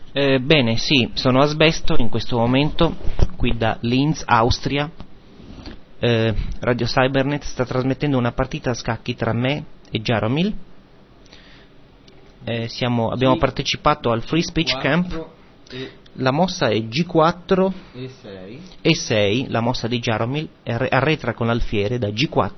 Bene, sì, sono a Sbesto in questo momento, qui da Linz, Austria. Radio Cybernet sta trasmettendo una partita a scacchi tra me e Jaromil. Abbiamo partecipato al Free Speech Camp. La mossa è G4 e 6, la mossa di Jaromil arretra con l'alfiere da G4